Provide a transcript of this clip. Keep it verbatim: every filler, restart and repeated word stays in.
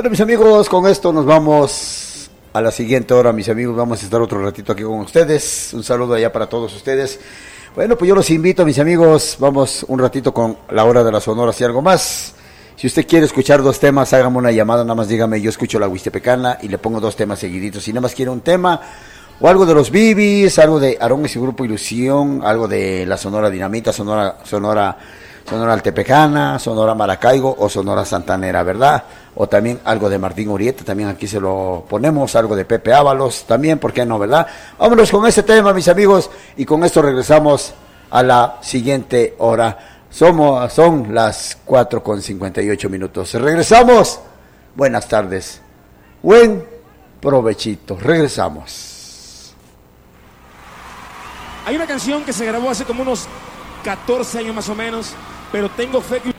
Bueno, mis amigos, con esto nos vamos a la siguiente hora, mis amigos. Vamos a estar otro ratito aquí con ustedes. Un saludo allá para todos ustedes. Bueno, pues yo los invito, mis amigos. Vamos un ratito con la hora de las sonoras y algo más. Si usted quiere escuchar dos temas, hágame una llamada, nada más dígame, yo escucho la Huistepecana y le pongo dos temas seguiditos. Si nada más quiere un tema, o algo de los Bibis, algo de Aarón y su Grupo Ilusión, algo de la Sonora Dinamita, Sonora, Sonora, Sonora Altepecana, Sonora Maracaibo o Sonora Santanera, ¿verdad? O también algo de Martín Urieta, también aquí se lo ponemos, algo de Pepe Ábalos, también, ¿por qué no, verdad? Vámonos con este tema, mis amigos, y con esto regresamos a la siguiente hora. Somos, son las cuatro con cincuenta y ocho minutos. Regresamos. Buenas tardes. Buen provechito. Regresamos. Hay una canción que se grabó hace como unos catorce años más o menos, pero tengo fe que